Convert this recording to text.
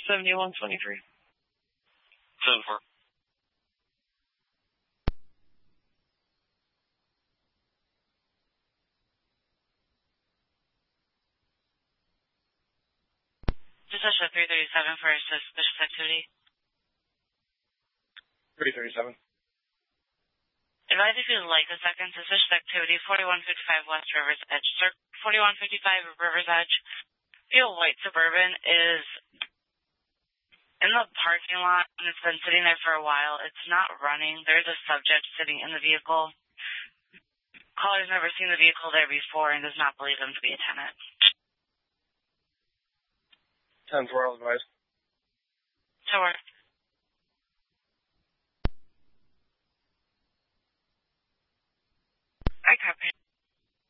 7123. 7-4. Dispatch 337 for suspicious activity. 337. Advise if you'd like a second. Suspicious activity, 4155 West Rivers Edge. 4155 Rivers Edge. Fuel white Suburban is in the parking lot, and it's been sitting there for a while. It's not running. There's a subject sitting in the vehicle. Caller's never seen the vehicle there before and does not believe him to be a tenant. 10-4, I'll advise. Sure. I copy.